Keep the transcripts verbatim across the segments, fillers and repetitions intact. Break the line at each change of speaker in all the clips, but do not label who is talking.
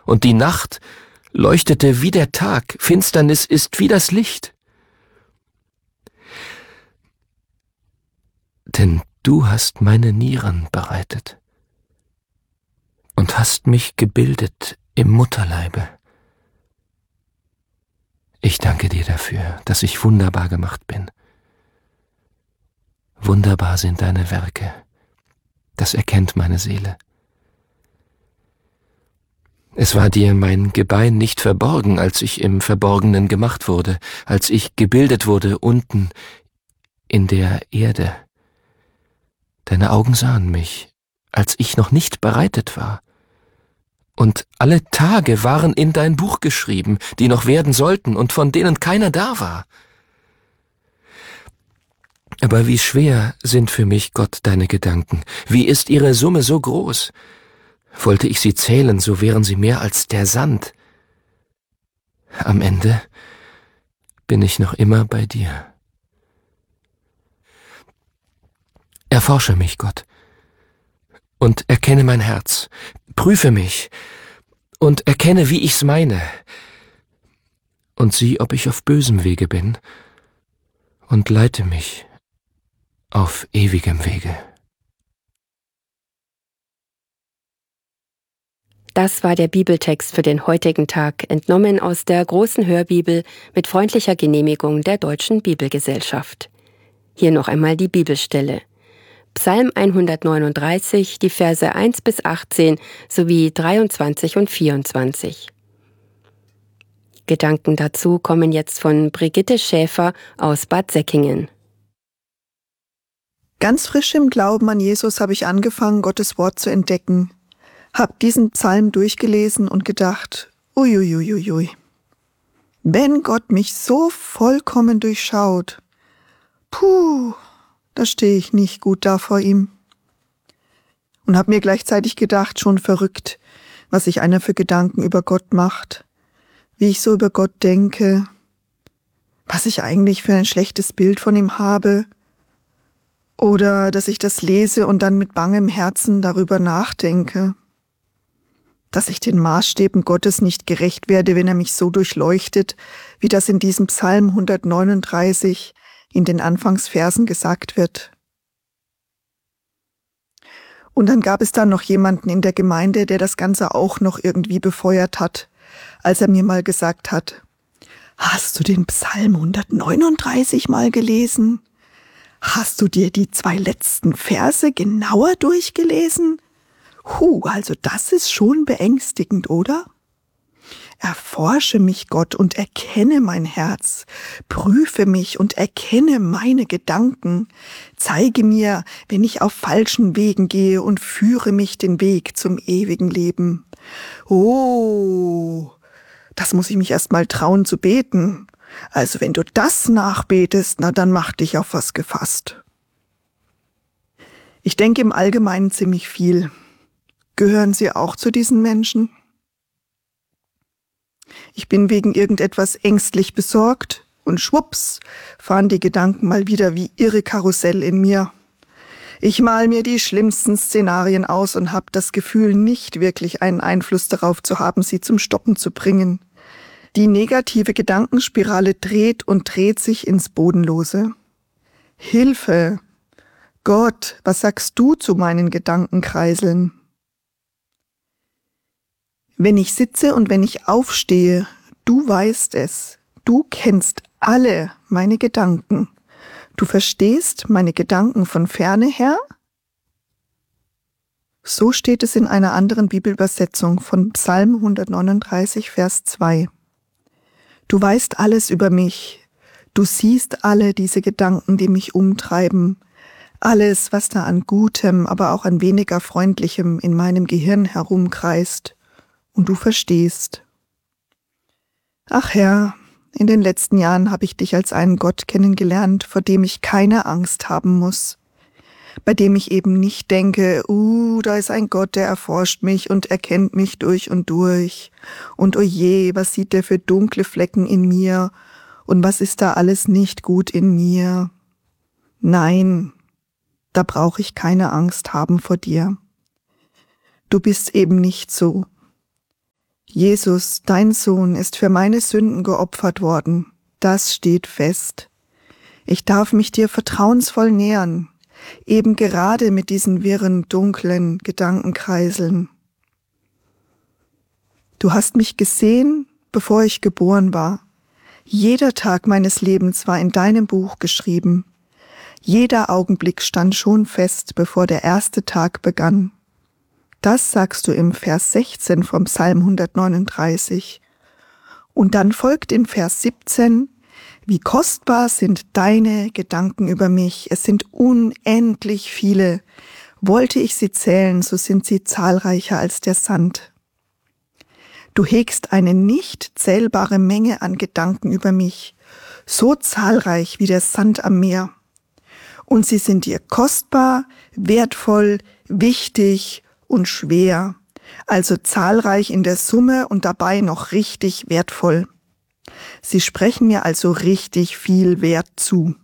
und die Nacht leuchtete wie der Tag, Finsternis ist wie das Licht. Denn du hast meine Nieren bereitet und hast mich gebildet im Mutterleibe. Ich danke dir dafür, dass ich wunderbar gemacht bin. Wunderbar sind deine Werke, das erkennt meine Seele. Es war dir mein Gebein nicht verborgen, als ich im Verborgenen gemacht wurde, als ich gebildet wurde unten in der Erde. Deine Augen sahen mich, als ich noch nicht bereitet war. Und alle Tage waren in dein Buch geschrieben, die noch werden sollten und von denen keiner da war. Aber wie schwer sind für mich, Gott, deine Gedanken? Wie ist ihre Summe so groß? Wollte ich sie zählen, so wären sie mehr als der Sand. Am Ende bin ich noch immer bei dir. Erforsche mich, Gott, und erkenne mein Herz. Prüfe mich und erkenne, wie ich's meine. Und sieh, ob ich auf bösem Wege bin, und leite mich auf ewigem Wege.
Das war der Bibeltext für den heutigen Tag, entnommen aus der großen Hörbibel mit freundlicher Genehmigung der Deutschen Bibelgesellschaft. Hier noch einmal die Bibelstelle. Psalm hundertneununddreißig, die Verse eins bis achtzehn sowie dreiundzwanzig und vierundzwanzig. Gedanken dazu kommen jetzt von Brigitte Schäfer aus Bad Säckingen.
Ganz frisch im Glauben an Jesus habe ich angefangen, Gottes Wort zu entdecken. Hab diesen Psalm durchgelesen und gedacht, uiuiuiui. Wenn Gott mich so vollkommen durchschaut, puh, da stehe ich nicht gut da vor ihm. Und hab mir gleichzeitig gedacht, schon verrückt, was sich einer für Gedanken über Gott macht, wie ich so über Gott denke, was ich eigentlich für ein schlechtes Bild von ihm habe, oder dass ich das lese und dann mit bangem Herzen darüber nachdenke, dass ich den Maßstäben Gottes nicht gerecht werde, wenn er mich so durchleuchtet, wie das in diesem Psalm hundertneununddreißig in den Anfangsversen gesagt wird. Und dann gab es dann noch jemanden in der Gemeinde, der das Ganze auch noch irgendwie befeuert hat, als er mir mal gesagt hat, hast du den Psalm hundertneununddreißig mal gelesen? Hast du dir die zwei letzten Verse genauer durchgelesen? Huh, also das ist schon beängstigend, oder? Erforsche mich, Gott, und erkenne mein Herz. Prüfe mich und erkenne meine Gedanken. Zeige mir, wenn ich auf falschen Wegen gehe, und führe mich den Weg zum ewigen Leben. Oh, das muss ich mich erst mal trauen zu beten. Also wenn du das nachbetest, na dann mach dich auf was gefasst. Ich denke im Allgemeinen ziemlich viel. Gehören Sie auch zu diesen Menschen? Ich bin wegen irgendetwas ängstlich besorgt und schwupps fahren die Gedanken mal wieder wie irre Karussell in mir. Ich mal mir die schlimmsten Szenarien aus und habe das Gefühl, nicht wirklich einen Einfluss darauf zu haben, sie zum Stoppen zu bringen. Die negative Gedankenspirale dreht und dreht sich ins Bodenlose. Hilfe! Gott, was sagst du zu meinen Gedankenkreiseln? Wenn ich sitze und wenn ich aufstehe, du weißt es, du kennst alle meine Gedanken. Du verstehst meine Gedanken von ferne her? So steht es in einer anderen Bibelübersetzung von Psalm hundertneununddreißig, Vers zwei. Du weißt alles über mich. Du siehst alle diese Gedanken, die mich umtreiben. Alles, was da an Gutem, aber auch an weniger Freundlichem in meinem Gehirn herumkreist. Und du verstehst. Ach Herr, in den letzten Jahren habe ich dich als einen Gott kennengelernt, vor dem ich keine Angst haben muss. Bei dem ich eben nicht denke, uh, da ist ein Gott, der erforscht mich und erkennt mich durch und durch. Und oh je, was sieht der für dunkle Flecken in mir? Und was ist da alles nicht gut in mir? Nein, da brauche ich keine Angst haben vor dir. Du bist eben nicht so. Jesus, dein Sohn, ist für meine Sünden geopfert worden. Das steht fest. Ich darf mich dir vertrauensvoll nähern, eben gerade mit diesen wirren, dunklen Gedankenkreiseln. Du hast mich gesehen, bevor ich geboren war. Jeder Tag meines Lebens war in deinem Buch geschrieben. Jeder Augenblick stand schon fest, bevor der erste Tag begann. Das sagst du im Vers sechzehn vom Psalm hundertneununddreißig. Und dann folgt in Vers siebzehn, wie kostbar sind deine Gedanken über mich. Es sind unendlich viele. Wollte ich sie zählen, so sind sie zahlreicher als der Sand. Du hegst eine nicht zählbare Menge an Gedanken über mich, so zahlreich wie der Sand am Meer. Und sie sind dir kostbar, wertvoll, wichtig und schwer, also zahlreich in der Summe und dabei noch richtig wertvoll. Sie sprechen mir also richtig viel Wert zu.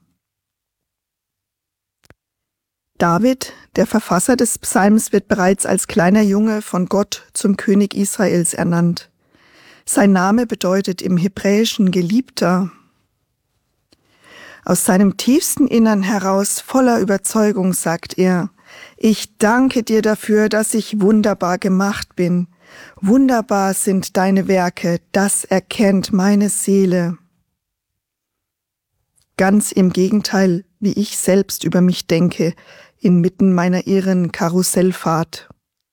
David, der Verfasser des Psalms, wird bereits als kleiner Junge von Gott zum König Israels ernannt. Sein Name bedeutet im Hebräischen Geliebter. Aus seinem tiefsten Innern heraus, voller Überzeugung, sagt er, ich danke dir dafür, dass ich wunderbar gemacht bin. Wunderbar sind deine Werke, das erkennt meine Seele. Ganz im Gegenteil, wie ich selbst über mich denke, inmitten meiner irren Karussellfahrt.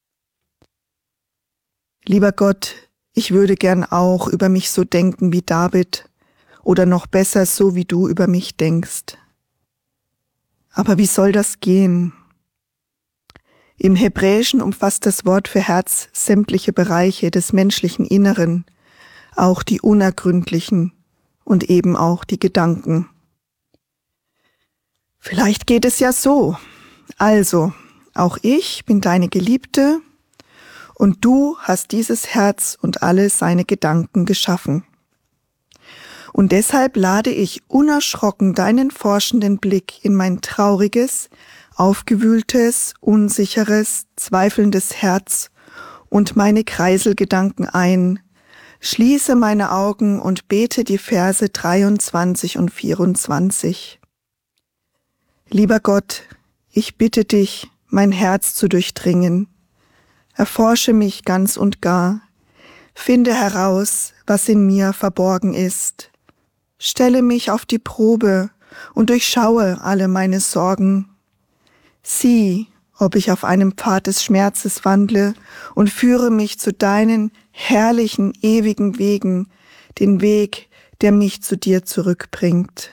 Lieber Gott, ich würde gern auch über mich so denken wie David oder noch besser so wie du über mich denkst. Aber wie soll das gehen? Im Hebräischen umfasst das Wort für Herz sämtliche Bereiche des menschlichen Inneren, auch die unergründlichen und eben auch die Gedanken. Vielleicht geht es ja so. Also, auch ich bin deine Geliebte und du hast dieses Herz und alle seine Gedanken geschaffen. Und deshalb lade ich unerschrocken deinen forschenden Blick in mein trauriges, aufgewühltes, unsicheres, zweifelndes Herz und meine Kreiselgedanken ein, schließe meine Augen und bete die Verse dreiundzwanzig und vierundzwanzig. Lieber Gott, ich bitte dich, mein Herz zu durchdringen. Erforsche mich ganz und gar. Finde heraus, was in mir verborgen ist. Stelle mich auf die Probe und durchschaue alle meine Sorgen. Sieh, ob ich auf einem Pfad des Schmerzes wandle und führe mich zu deinen herrlichen, ewigen Wegen, den Weg, der mich zu dir zurückbringt.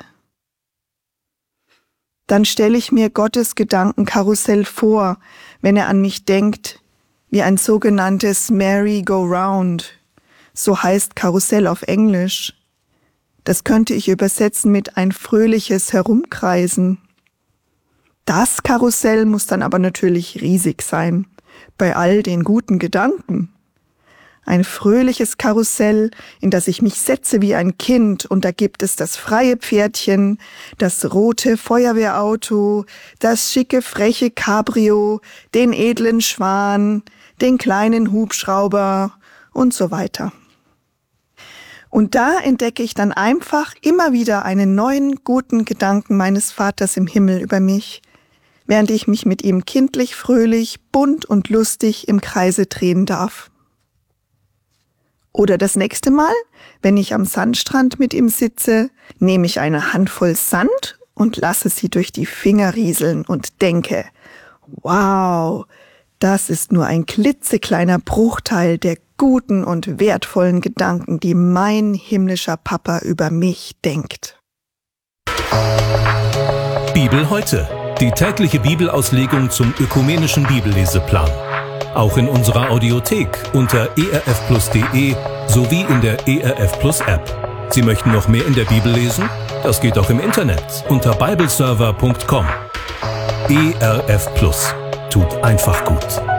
Dann stelle ich mir Gottes Gedankenkarussell vor, wenn er an mich denkt, wie ein sogenanntes Merry-Go-Round. So heißt Karussell auf Englisch. Das könnte ich übersetzen mit ein fröhliches Herumkreisen. Das Karussell muss dann aber natürlich riesig sein, bei all den guten Gedanken. Ein fröhliches Karussell, in das ich mich setze wie ein Kind, und da gibt es das freie Pferdchen, das rote Feuerwehrauto, das schicke, freche Cabrio, den edlen Schwan, den kleinen Hubschrauber und so weiter. Und da entdecke ich dann einfach immer wieder einen neuen, guten Gedanken meines Vaters im Himmel über mich, während ich mich mit ihm kindlich, fröhlich, bunt und lustig im Kreise drehen darf. Oder das nächste Mal, wenn ich am Sandstrand mit ihm sitze, nehme ich eine Handvoll Sand und lasse sie durch die Finger rieseln und denke, wow, das ist nur ein klitzekleiner Bruchteil der guten und wertvollen Gedanken, die mein himmlischer Papa über mich denkt.
Bibel heute, die tägliche Bibelauslegung zum ökumenischen Bibelleseplan. Auch in unserer Audiothek unter e r f plus punkt d e sowie in der E R F Plus App. Sie möchten noch mehr in der Bibel lesen? Das geht auch im Internet unter bibleserver punkt com. E R F Plus tut einfach gut.